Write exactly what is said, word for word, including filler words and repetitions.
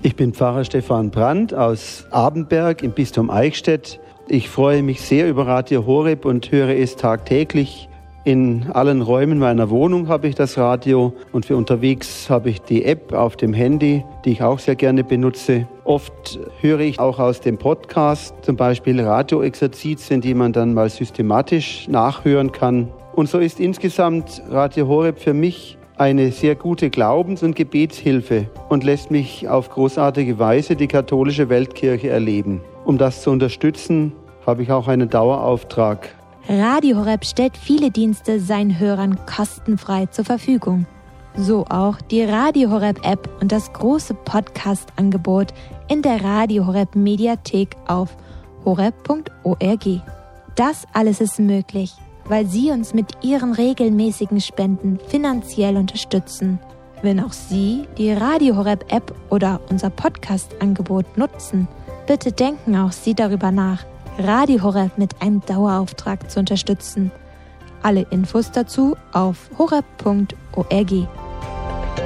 Ich bin Pfarrer Stefan Brandt aus Abenberg im Bistum Eichstätt. Ich freue mich sehr über Radio Horeb und höre es tagtäglich. In allen Räumen meiner Wohnung habe ich das Radio und für unterwegs habe ich die App auf dem Handy, die ich auch sehr gerne benutze. Oft höre ich auch aus dem Podcast, zum Beispiel Radioexerzitien, die man dann mal systematisch nachhören kann. Und so ist insgesamt Radio Horeb für mich eine sehr gute Glaubens- und Gebetshilfe und lässt mich auf großartige Weise die katholische Weltkirche erleben. Um das zu unterstützen, habe ich auch einen Dauerauftrag. Radio Horeb stellt viele Dienste seinen Hörern kostenfrei zur Verfügung. So auch die Radio Horeb App und das große Podcast-Angebot in der Radio Horeb Mediathek auf horeb punkt org. Das alles ist möglich, weil Sie uns mit Ihren regelmäßigen Spenden finanziell unterstützen. Wenn auch Sie die Radio Horeb App oder unser Podcast-Angebot nutzen, bitte denken auch Sie darüber nach, Radio Horeb mit einem Dauerauftrag zu unterstützen. Alle Infos dazu auf horeb punkt org.